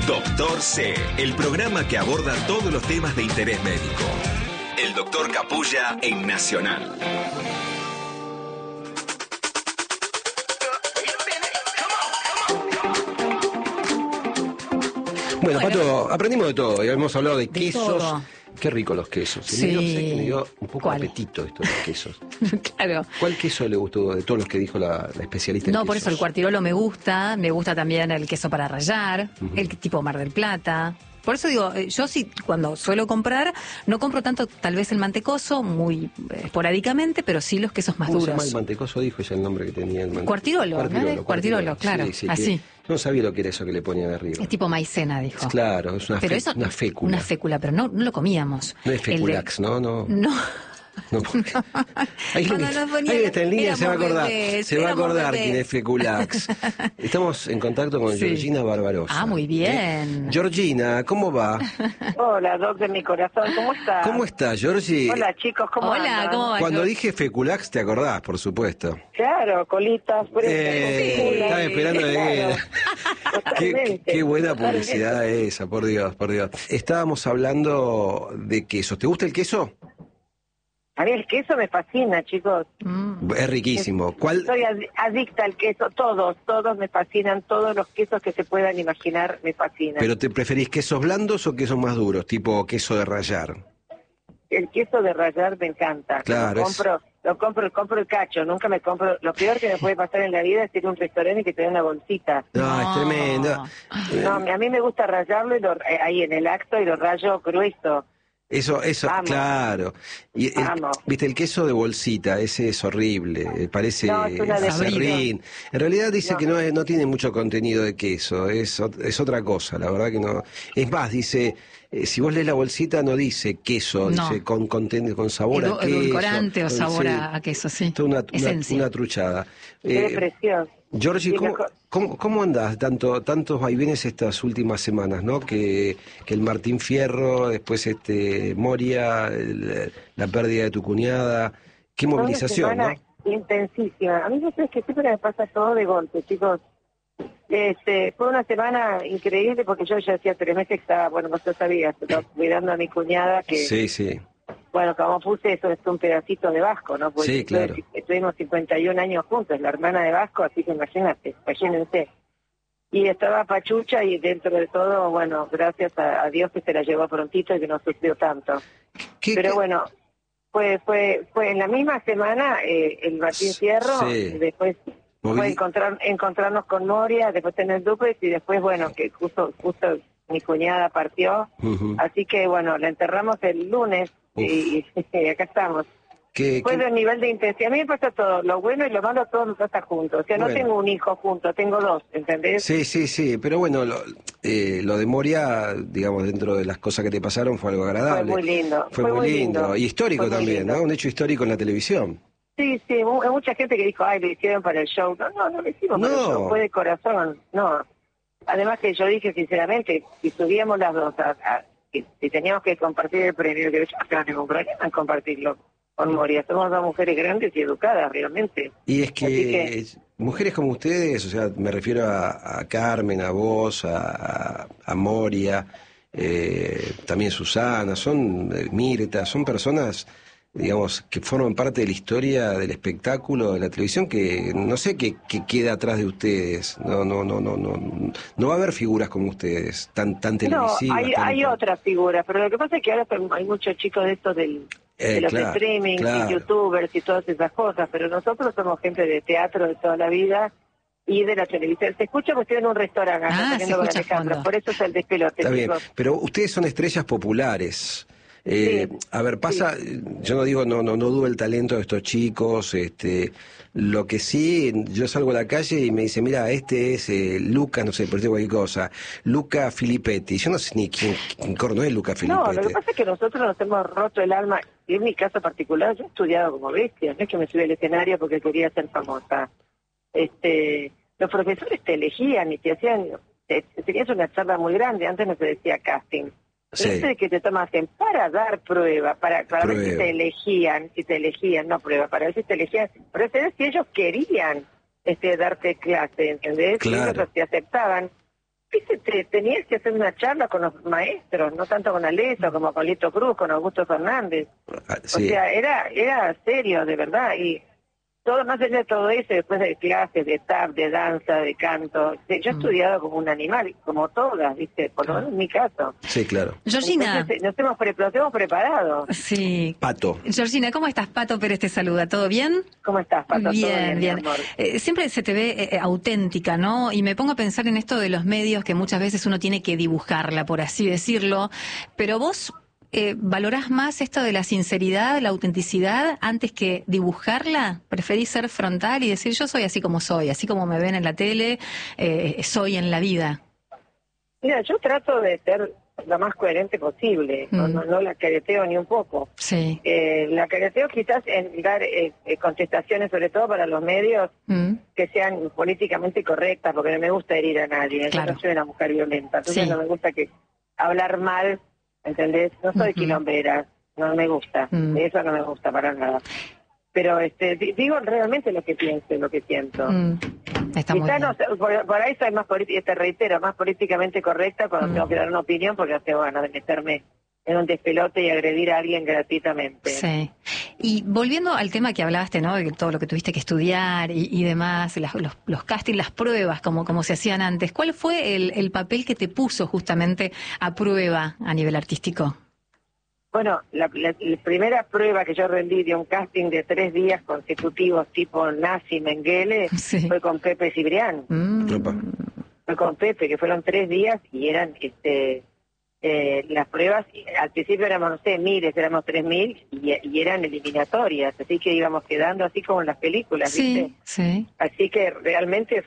Doctor C, el programa que aborda todos los temas de interés médico. El Doctor Capulla en Nacional. Bueno, Pato, aprendimos de todo y hemos hablado de quesos. Todo. Qué rico los quesos. Sí. Me dio un poco ¿Cuál? de apetito esto de los quesos. Claro. ¿Cuál queso le gustó de todos los que dijo la especialista en No, quesos? por eso el Cuartirolo me gusta también el queso para rallar, el tipo Mar del Plata. Por eso digo, yo sí, cuando suelo comprar, no compro tanto tal vez el mantecoso, muy esporádicamente, pero sí los quesos más ¿Cómo se duros. llama el mantecoso? Dijo ella el nombre que tenía el mantecoso. Cuartirolo, Cuartirolo, claro, Sí, sí, así. No sabía lo que era eso que le ponían arriba. Es tipo maicena, dijo. Claro, es una, Pero eso, una fécula. Una fécula, pero no lo comíamos. No es feculax, ¿no? No. No, porque... Cuando nos ponían- Alguien está en línea, se va a éramos acordar. bebés, Se va a éramos acordar bebés. quién es Feculax. Estamos en contacto con Sí. Georgina Barbarosa. Ah, muy bien. Georgina, ¿cómo va? Hola, Doc de mi corazón, ¿cómo estás? ¿Cómo estás, Georgie? Hola, chicos, ¿cómo Hola, andan? ¿cómo va? Cuando dije Feculax, te acordás, por supuesto. Claro, colitas, Estaba esperando de qué buena publicidad esa, por Dios, por Dios. Estábamos hablando de quesos. ¿Te gusta el queso? A mí el queso me fascina, chicos. Es riquísimo. ¿Cuál? Soy adicta al queso, todos me fascinan, todos los quesos que se puedan imaginar me fascinan. ¿Pero te preferís quesos blandos o quesos más duros, tipo queso de rallar? El queso de rallar me encanta. Claro, compro el cacho, nunca me compro. Lo peor que me puede pasar en la vida es ir a un restaurante y que te den una bolsita. No, es tremendo. No, a mí me gusta rallarlo ahí en el acto y lo rayo grueso. Eso, Amo. claro. Y Amo. viste, el queso de bolsita, ese es horrible, parece No, es una serrín. En realidad dice que no tiene mucho contenido de queso, es otra cosa, la verdad que no. Es más, dice, si vos lees la bolsita no dice queso, No. dice con sabor a queso. Edulcorante o sabor Sí. a queso, sí. Toda Esencia. una truchada. Qué precioso. Georgie, Y mejor- ¿cómo andás? Tantos vaivenes estas últimas semanas, ¿no? Que el Martín Fierro, después Moria, la pérdida de tu cuñada. Qué movilización, Fue una semana intensísima. A mí yo sé que siempre me pasa todo de golpe, chicos. Fue una semana increíble porque yo ya hacía 3 meses que estaba, bueno, vos lo sabías, estaba cuidando a mi cuñada que... Sí, sí. Bueno, como puse, eso es un pedacito de Vasco, ¿no? Porque Sí, claro. estuvimos 51 años juntos, la hermana de Vasco, así que imagínense. Y estaba pachucha y dentro de todo, bueno, gracias a Dios que se la llevó prontito y que no sufrió tanto. Pero bueno, fue en la misma semana el Martín Fierro, Sí. después fue encontrarnos con Moria, después tener Dupes y después, bueno, que justo mi cuñada partió. Ujú. Así que, bueno, la enterramos el lunes y acá estamos. Fue de un nivel de intensidad. A mí me pasa todo, lo bueno y lo malo, todo me pasa junto. O sea, no Bueno. tengo un hijo junto, tengo 2, ¿entendés? Sí, pero bueno, lo de Moria, digamos, dentro de las cosas que te pasaron fue algo agradable. Fue muy lindo. Fue muy lindo. Y histórico Fue muy también, lindo. ¿no? Un hecho histórico en la televisión. Sí, hay mucha gente que dijo, ay, lo hicieron para el show. No lo hicimos para el No. show, fue de corazón, no. Además que yo dije, sinceramente, si subíamos las dos, si teníamos que compartir el premio, que yo no tengo ningún problema en compartirlo con Moria. Somos 2 mujeres grandes y educadas, realmente. Y es Así que mujeres como ustedes, o sea, me refiero a Carmen, a vos, a Moria, también Susana, son Mirta, son personas, digamos, que forman parte de la historia del espectáculo, de la televisión, que no sé qué queda atrás de ustedes. No va a haber figuras como ustedes, tan televisivas. No, hay otras figuras, pero lo que pasa es que ahora hay muchos chicos de estos de los streaming y youtubers y todas esas cosas, pero nosotros somos gente de teatro de toda la vida y de la televisión. Se escucha porque estoy en un restaurante acá, saliendo con Alejandra, por eso es el despelote. Está bien, chicos. pero ustedes son estrellas populares. Sí. A ver, pasa, yo no digo, no dudo el talento de estos chicos, lo que sí, yo salgo a la calle y me dice, mira, este es Luca, no sé, por decir cualquier cosa, Luca Filippetti, yo no sé ni quién corno es Luca Filippetti. No, lo que pasa es que nosotros nos hemos roto el alma, y en mi caso particular, yo he estudiado como bestia, no es que me subí al escenario porque quería ser famosa. Los profesores te elegían y te hacían, tenías una charla muy grande, antes no se decía casting. Sí. Pero de que te tomasen para dar prueba, para ver si te elegían, no prueba, para ver si te elegían, pero si ellos querían darte clase, ¿entendés? Claro. Y ellos te aceptaban. viste, tenías que hacer una charla con los maestros, no tanto con Aleso como con Lito Cruz, con Augusto Fernández. Sí. O sea, era serio, de verdad, y todo, más allá de todo eso, después de clases, de tap, de danza, de canto, yo he estudiado como un animal, como todas, viste, por lo menos en mi caso. Sí, claro. Georgina. Entonces, nos hemos preparado. Sí. Pato. Georgina, ¿cómo estás? Pato Pérez te saluda, ¿todo bien? ¿Cómo estás, Pato? ¿Todo Bien, bien. mi amor? Siempre se te ve auténtica, ¿no? Y me pongo a pensar en esto de los medios, que muchas veces uno tiene que dibujarla, por así decirlo, pero vos valorás más esto de la sinceridad, la autenticidad, antes que dibujarla. ¿Preferís ser frontal y decir, yo soy así como me ven en la tele, soy en la vida? Mira, yo trato de ser lo más coherente posible, no la careteo ni un poco. Sí. La careteo quizás en dar contestaciones, sobre todo para los medios, que sean políticamente correctas, porque no me gusta herir a nadie. Claro. Yo no soy una mujer violenta, entonces Sí. no me gusta que hablar mal, ¿entendés? No soy quilombera, no me gusta, eso no me gusta para nada. Pero digo realmente lo que pienso, lo que siento. Está muy Quizá bien. no, por ahí soy más te reitero, más políticamente correcta cuando tengo que dar una opinión, porque no tengo ganas de meterme en un despelote y agredir a alguien gratuitamente. Sí. Y volviendo al tema que hablaste, ¿no? De todo lo que tuviste que estudiar y demás, los castings, las pruebas, como se hacían antes. ¿Cuál fue el papel que te puso justamente a prueba a nivel artístico? Bueno, la primera prueba que yo rendí de un casting de 3 días consecutivos, tipo Nazi Mengele, Sí. fue con Pepe Cibrián. Opa. Fue con Pepe, que fueron 3 días y eran las pruebas. Al principio éramos, no sé, miles, éramos 3.000 y eran eliminatorias, así que íbamos quedando así como en las películas, Sí, ¿viste? sí. Así que realmente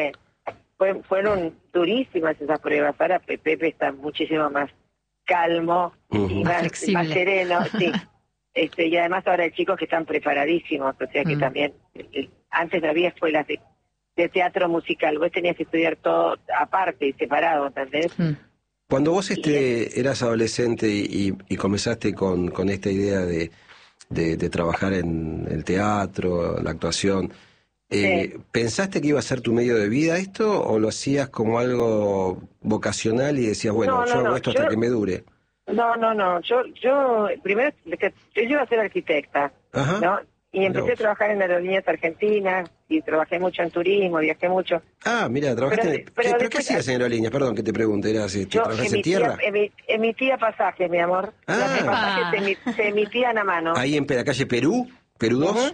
fueron durísimas esas pruebas. Ahora Pepe está muchísimo más calmo y más Flexible. sereno, sí. Y además ahora hay chicos que están preparadísimos, o sea que también, antes no había escuelas de teatro musical, vos tenías que estudiar todo aparte y separado, ¿entendés? Cuando vos eras adolescente y comenzaste con esta idea de trabajar en el teatro, la actuación, ¿pensaste que iba a ser tu medio de vida esto o lo hacías como algo vocacional y decías, bueno, yo hago esto hasta que me dure? No, yo primero, yo iba a ser arquitecta, Ajá. ¿no? Y empecé a trabajar en aerolíneas argentinas y trabajé mucho en turismo, viajé mucho. Ah, mira, trabajaste ¿Pero qué hacías en aerolíneas? Perdón que te pregunte, ¿trabajaste en tierra? Emitía pasajes, mi amor. Ah. Los pasajes se emitían a mano. Ahí en la calle Perú, Perú 2.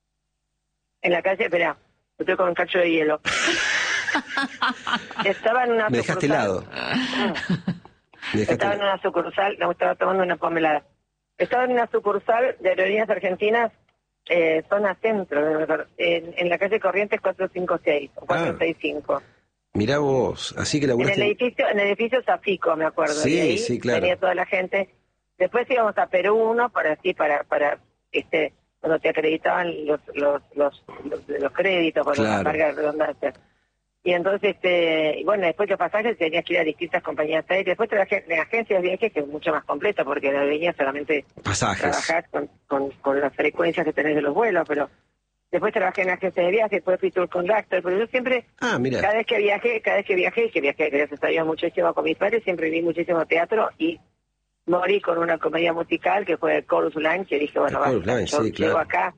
En la calle, espera, estoy con un cacho de hielo. Estaba en una Me dejaste helado. Estaba en una sucursal, no, estaba tomando una pomelada. Estaba en una sucursal de Aerolíneas Argentinas, zona centro, en la calle Corrientes 456 o 465. Mirá vos, así que En laburaste... el edificio Zafico, me acuerdo. Sí, y ahí sí, claro. venía toda la gente. Después íbamos a Perú 1 para cuando te acreditaban los créditos, para Claro. carga de redundancia. Y entonces, bueno, después de pasajes tenías que ir a distintas compañías aéreas. Después trabajé en agencias de viajes, que es mucho más completo, porque en la aerolínea solamente Pasajes. trabajás con las frecuencias que tenés de los vuelos, pero después trabajé en agencias de viajes, después fui tour conductor, pero yo siempre, mira. cada vez que viajé, gracias a Dios, muchísimo con mis padres, siempre vi muchísimo teatro y morí con una comedia musical que fue Chorus Line, que dije, bueno, Chorus Line, sí, llego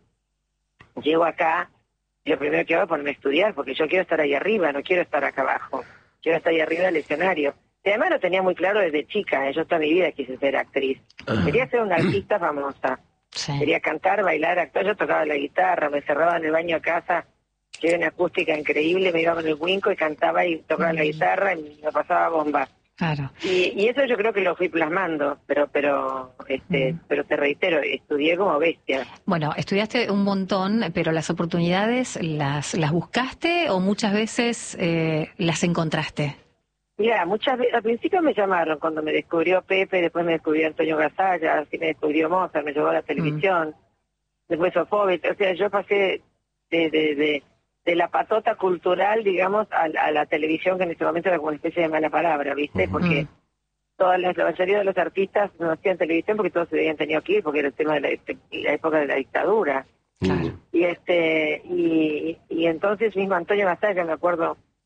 acá, y lo primero que hago es ponerme a estudiar, porque yo quiero estar ahí arriba, no quiero estar acá abajo, quiero estar ahí arriba del escenario. Y además lo tenía muy claro desde chica, yo toda mi vida quise ser actriz. Quería ser una artista famosa, quería cantar, bailar, actuar, yo tocaba la guitarra, me cerraba en el baño a casa, que era una acústica increíble, me iba con el Winco y cantaba y tocaba la guitarra y me pasaba bomba. Claro. Y eso yo creo que lo fui plasmando, pero te reitero, estudié como bestia. Bueno, estudiaste un montón, pero las oportunidades las buscaste o muchas veces las encontraste. Mira, muchas veces, al principio me llamaron cuando me descubrió Pepe, después me descubrió Antonio Gasalla, así me descubrió Mozart, me llevó a la televisión, después Sofovich, o sea, yo pasé de la patota cultural, digamos, a la televisión, que en ese momento era como una especie de mala palabra, ¿viste? Porque la mayoría de los artistas no hacían televisión porque todos se habían tenido que ir, porque era el tema de la época de la dictadura. Claro. Y entonces mismo Antonio Gasalla, me acuerdo,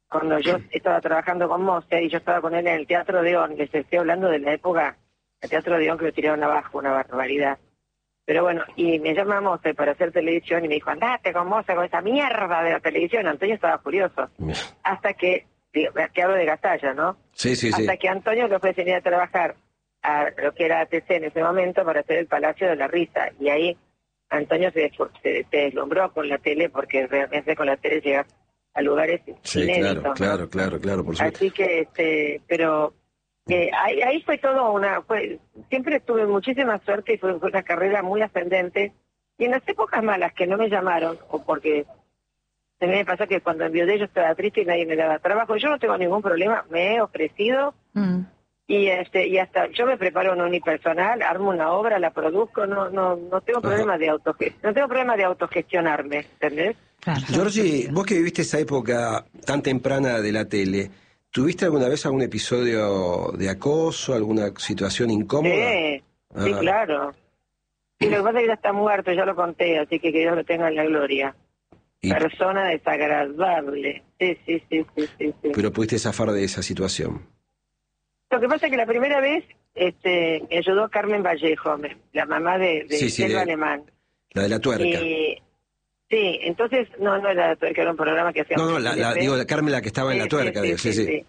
cuando yo estaba trabajando con Mose y yo estaba con él en el Teatro Odeón, les estoy hablando de la época, el Teatro Odeón que lo tiraron abajo, una barbaridad. Pero bueno, y me llama Mose para hacer televisión y me dijo, andate con Mose, con esa mierda de la televisión. Antonio estaba furioso. Hasta que hablo de Gastalla, ¿no? Sí, sí, sí. Hasta que Antonio le ofreció venir a trabajar a lo que era ATC en ese momento para hacer el Palacio de la Risa. Y ahí Antonio se deslumbró con la tele, porque realmente con la tele llega a lugares inéditos, ¿no? Claro, por supuesto. Así que, pero ahí fue todo siempre tuve muchísima suerte y fue una carrera muy ascendente. Y en las épocas malas que no me llamaron, o porque a mí me pasó que cuando enviudé yo estaba triste y nadie me daba trabajo, yo no tengo ningún problema, me he ofrecido y hasta yo me preparo un unipersonal, armo una obra, la produzco, no tengo problema de autogestionarme, ¿entendés? Claro. Georgie, vos que viviste esa época tan temprana de la tele, ¿tuviste alguna vez algún episodio de acoso, alguna situación incómoda? Sí, claro. Y lo que pasa es que ya está muerto, ya lo conté, así que Dios lo tenga en la gloria. Persona desagradable. Sí. Pero pudiste zafar de esa situación. Lo que pasa es que la primera vez me ayudó Carmen Vallejo, la mamá de Selva Alemán. La de la tuerca. Sí, entonces, no era la tuerca, era un programa que hacía... digo, Carmen, la que estaba en la tuerca. Sí.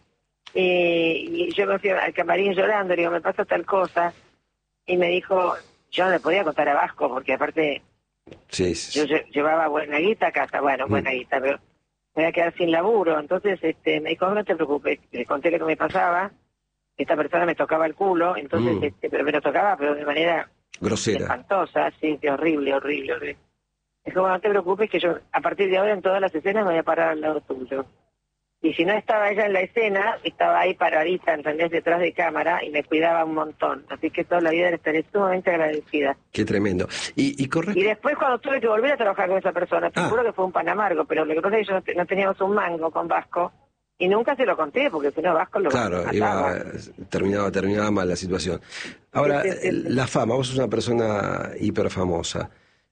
Y yo me fui al camarín llorando, digo, me pasa tal cosa, y me dijo, yo no le podía contar a Vasco, porque aparte... Sí. Yo llevaba buena guita a casa, buena guita, pero me voy a quedar sin laburo. Entonces me dijo, no te preocupes, le conté lo que me pasaba, esta persona me tocaba el culo, entonces pero me lo tocaba, pero de manera grosera, espantosa, sí, horrible. Dijo, bueno, no te preocupes que yo a partir de ahora en todas las escenas me voy a parar al lado tuyo. Y si no estaba ella en la escena, estaba ahí paradita, ¿entendés? Detrás de cámara y me cuidaba un montón. Así que toda la vida le estaré sumamente agradecida. Qué tremendo. Y después cuando tuve que volver a trabajar con esa persona, te juro que fue un pan amargo, pero lo que pasa es que no teníamos un mango con Vasco y nunca se lo conté, porque si no Vasco lo mataba. Terminaba mal la situación. Ahora, la fama, vos sos una persona hiper famosa.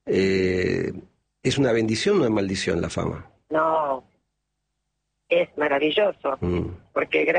¿Es una bendición o una maldición la fama? No. Es maravilloso, porque